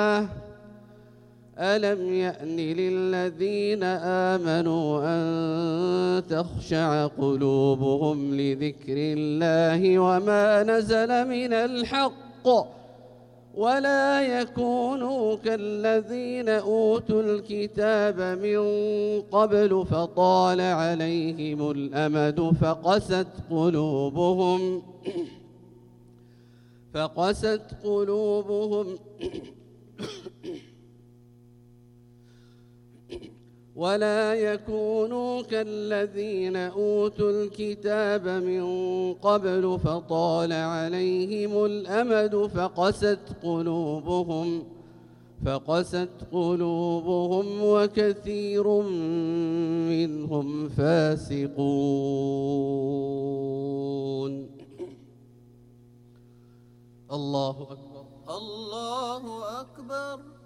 ألم يأن للذين آمنوا أن تخشع قلوبهم لذكر الله وما نزل من الحق ولا يكونوا كالذين أوتوا الكتاب من قبل فطال عليهم الأمد فقست قلوبهم ولا يكونوا كالذين أوتوا الكتاب من قبل فطال عليهم الأمد فقست قلوبهم وكثير منهم فاسقون. الله أكبر. الله أكبر.